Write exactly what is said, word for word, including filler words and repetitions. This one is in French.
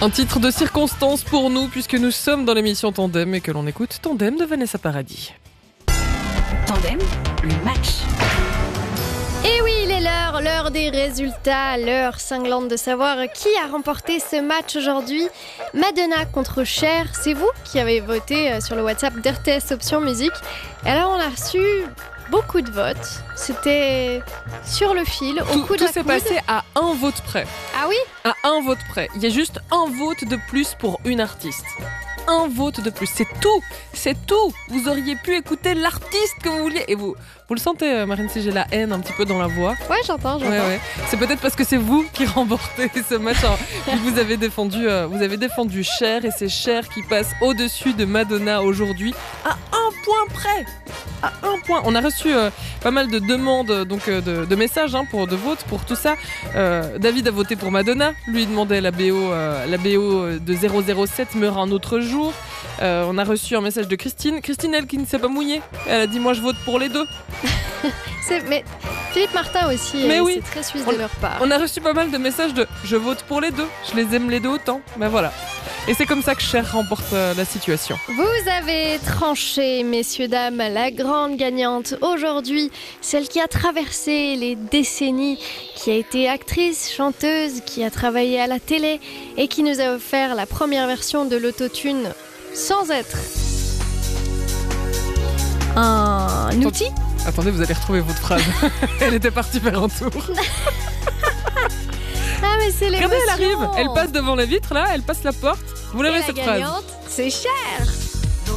Un titre de circonstance pour nous puisque nous sommes dans l'émission Tandem et que l'on écoute Tandem de Vanessa Paradis. Tandem, le match. Et oui, il est l'heure, l'heure des résultats, l'heure cinglante de savoir qui a remporté ce match aujourd'hui. Madonna contre Cher, c'est vous qui avez voté sur le WhatsApp d'R T S Option Musique. Et alors on a reçu beaucoup de votes, c'était sur le fil, au Tout, coup de tout la s'est coude. passé à un vote près. Ah oui ? À un vote près. Il y a juste un vote de plus pour une artiste. Un vote de plus, c'est tout, c'est tout. Vous auriez pu écouter l'artiste que vous vouliez. Et vous, vous le sentez, Marine, si j'ai la haine un petit peu dans la voix. Ouais, j'entends, j'entends. Ouais, ouais. C'est peut-être parce que c'est vous qui remportez ce match. Hein. Vous avez défendu, euh, vous avez défendu Cher et c'est Cher qui passe au-dessus de Madonna aujourd'hui à un point près. À un point. On a reçu euh, pas mal de demandes, donc euh, de, de messages hein, pour de votes pour tout ça. Euh, David a voté pour Madonna. Lui il demandait la B O, euh, la B O de zéro zéro sept meurt un autre jour. Euh, on a reçu un message de Christine. Christine, elle qui ne s'est pas mouillée. Elle a dit moi je vote pour les deux. C'est, mais Philippe Martin aussi, Mais euh, oui. c'est très suisse On- de leur part. On a reçu pas mal de messages de je vote pour les deux. Je les aime les deux autant. Ben voilà. Et c'est comme ça que Cher remporte euh, la situation. Vous avez tranché, messieurs, dames, la grande gagnante aujourd'hui, celle qui a traversé les décennies, qui a été actrice, chanteuse, qui a travaillé à la télé et qui nous a offert la première version de l'autotune sans être un outil. Attendez, vous allez retrouver votre phrase. Elle était partie faire un tour. Ah mais c'est l'émotion. Regardez, elle arrive. Elle passe devant la vitre là, elle passe la porte. Vous Et l'avez la cette phrase. gagnante, c'est Cher.